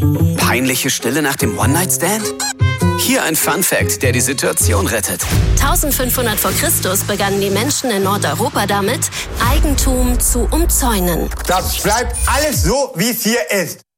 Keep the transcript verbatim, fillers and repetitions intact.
Peinliche Stille nach dem One-Night-Stand? Hier ein Fun-Fact, der die Situation rettet. eintausendfünfhundert vor Christus begannen die Menschen in Nordeuropa damit, Eigentum zu umzäunen. Das bleibt alles so, wie es hier ist.